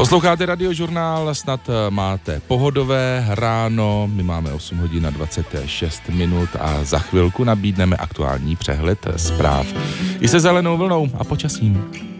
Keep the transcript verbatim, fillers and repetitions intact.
Posloucháte Radiožurnál, snad máte pohodové ráno, my máme osm hodin a dvacet šest minut a za chvilku nabídneme aktuální přehled zpráv i se zelenou vlnou a počasím.